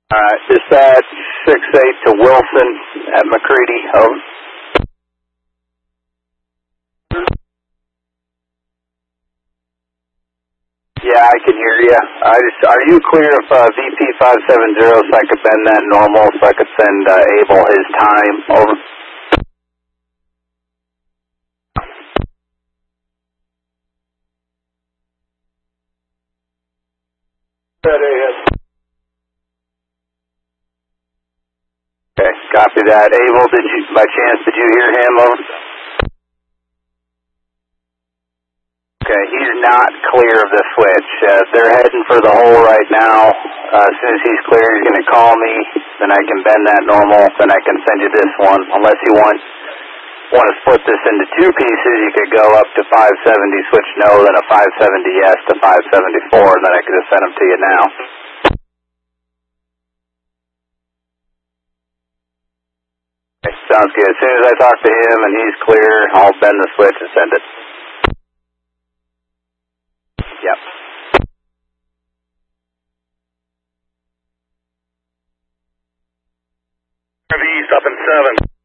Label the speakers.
Speaker 1: Alright, dispatch 6-8 to Wilson at McCready. Over. Yeah, I can hear you. Are you clear of VP 570 so I could bend that normal so I could send Abel his time? Over. Okay, copy that. Abel, by chance, did you hear him? Over? Okay, he's not clear of the switch. They're heading for the hole right now. As soon as he's clear, he's going to call me. Then I can bend that normal. Then I can send you this one. Unless you want to split this into two pieces, you could go up to 570, switch no, then a 570 yes to 574, and then I could just send them to you now. Okay, sounds good. As soon as I talk to him and he's clear, I'll bend the switch and send it. Yep.
Speaker 2: East up in 7.